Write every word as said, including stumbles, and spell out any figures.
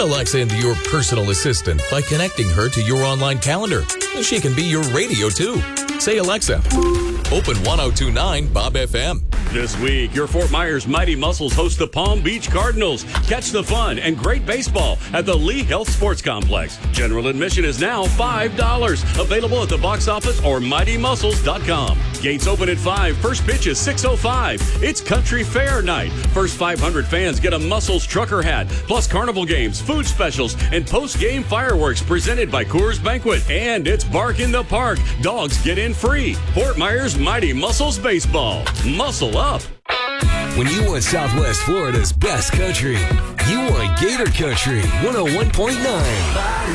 Alexa into your personal assistant by connecting her to your online calendar. She can be your radio, too. Say, Alexa, open one oh two point nine Bob F M. This week, your Fort Myers Mighty Muscles host the Palm Beach Cardinals. Catch the fun and great baseball at the Lee Health Sports Complex. General admission is now five dollars. Available at the box office or mighty muscles dot com. Gates open at five. First pitch is six oh five. It's Country Fair night. First five hundred fans get a Muscles trucker hat, plus carnival games, food specials, and post-game fireworks presented by Coors Banquet. And it's Bark in the Park. Dogs get in free. Fort Myers Mighty Muscles Baseball. Muscle up. When you want Southwest Florida's best country, you want Gator Country one oh one point nine.